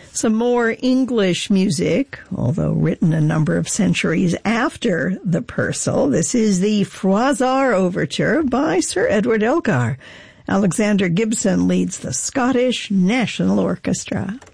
Some more English music, although written a number of centuries after the Purcell. This is the Froissart Overture by Sir Edward Elgar. Alexander Gibson leads the Scottish National Orchestra.